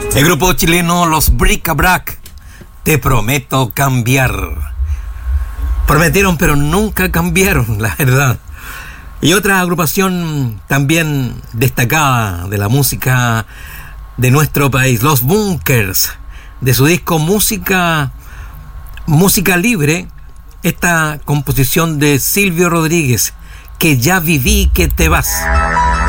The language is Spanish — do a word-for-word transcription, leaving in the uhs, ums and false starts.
El grupo chileno Los Bric-a-Brac, Te prometo cambiar. Prometieron pero nunca cambiaron, la verdad. Y otra agrupación también destacada de la música de nuestro país, Los Bunkers, de su disco Música, Música Libre, esta composición de Silvio Rodríguez, Que ya viví que te vas.